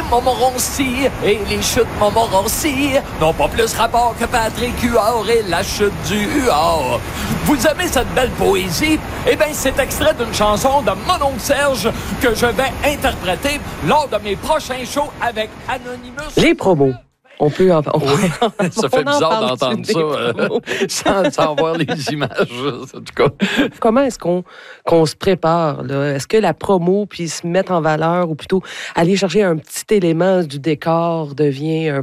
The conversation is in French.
Montmorency et les chutes Montmorency n'ont pas plus rapport que Patrick Huard et la chute du Huard. Vous aimez cette belle poésie? Eh bien, c'est extrait d'une chanson de mon oncle Serge que je vais interpréter lors de mes prochains shows avec Anonymous. Les promos. On peut en Oui, ça fait bizarre d'entendre ça sans voir les images, en tout cas. Comment est-ce qu'on se prépare, là? Est-ce que la promo, puis se mettre en valeur, ou plutôt aller chercher un petit élément du décor devient un